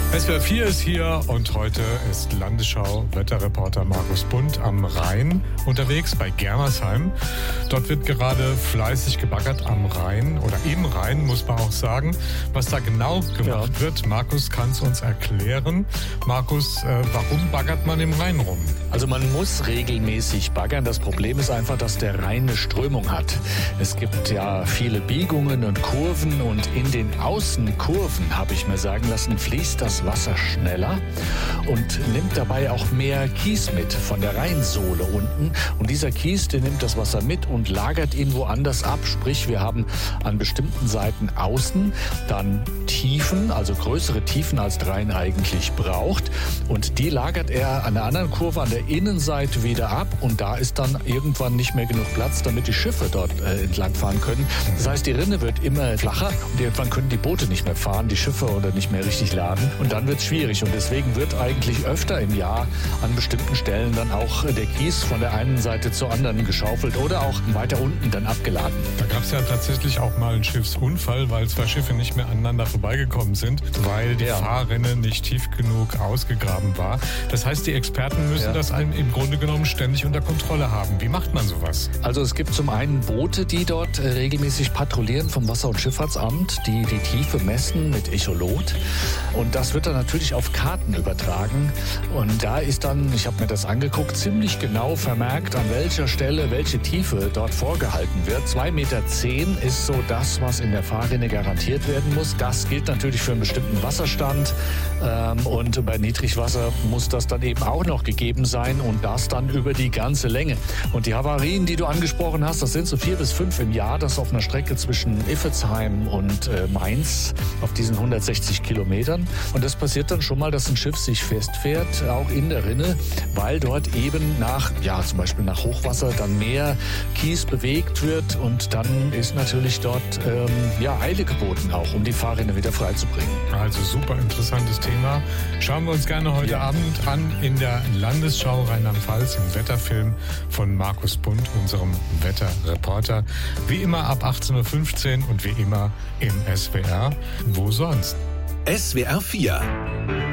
SWR 4 ist hier und heute ist Landesschau-Wetterreporter Markus Bund am Rhein unterwegs bei Germersheim. Dort wird gerade fleißig gebaggert am Rhein oder im Rhein, muss man auch sagen. Was da genau gemacht wird, Markus kann es uns erklären. Markus, warum baggert man im Rhein rum? Also man muss regelmäßig baggern. Das Problem ist einfach, dass der Rhein eine Strömung hat. Es gibt ja viele Biegungen und Kurven und in den Außenkurven, habe ich mir sagen lassen, fließt das Wasser schneller und nimmt dabei auch mehr Kies mit von der Rheinsohle unten. Und dieser Kies, der nimmt das Wasser mit und lagert ihn woanders ab. Sprich, wir haben an bestimmten Seiten außen dann Tiefen, also größere Tiefen als der Rhein eigentlich braucht. Und die lagert er an der anderen Kurve an der Innenseite wieder ab. Und da ist dann irgendwann nicht mehr genug Platz, damit die Schiffe dort entlangfahren können. Das heißt, die Rinne wird immer flacher und irgendwann können die Boote nicht mehr fahren, die Schiffe oder nicht mehr richtig laden. Und dann wird es schwierig. Und deswegen wird eigentlich öfter im Jahr an bestimmten Stellen dann auch der Kies von der einen Seite zur anderen geschaufelt oder auch weiter unten dann abgeladen. Da gab es ja tatsächlich auch mal einen Schiffsunfall, weil zwei Schiffe nicht mehr aneinander vorbeigekommen sind, weil die Fahrrinne nicht tief genug ausgegraben war. Das heißt, die Experten müssen das im Grunde genommen ständig unter Kontrolle haben. Wie macht man sowas? Also es gibt zum einen Boote, die dort regelmäßig patrouillieren vom Wasser- und Schifffahrtsamt, die die Tiefe messen mit Echolot. Und das wird dann natürlich auf Karten übertragen. Und da ist dann, ich habe mir das angeguckt, ziemlich genau vermerkt, an welcher Stelle welche Tiefe dort vorgehalten wird. 2,10 Meter ist so das, was in der Fahrrinne garantiert werden muss. Das gilt natürlich für einen bestimmten Wasserstand. Und bei Niedrigwasser muss das dann eben auch noch gegeben sein und das dann über die ganze Länge. Und die Havarien, die du angesprochen hast, das sind so 4 bis 5 im Jahr. Das auf einer Strecke zwischen Iffezheim und Mainz auf diesen 160 Kilometern. Und das passiert dann schon mal, dass ein Schiff sich festfährt, auch in der Rinne, weil dort eben zum Beispiel nach Hochwasser dann mehr Kies bewegt wird und dann ist natürlich dort Eile geboten auch, um die Fahrrinne wieder freizubringen. Also super interessantes Thema. Schauen wir uns gerne heute Abend an in der Landesschau Rheinland-Pfalz im Wetterfilm von Markus Bund, unserem Wetterreporter. Wie immer ab 18:15 Uhr und wie immer im SWR. Wo sonst? SWR 4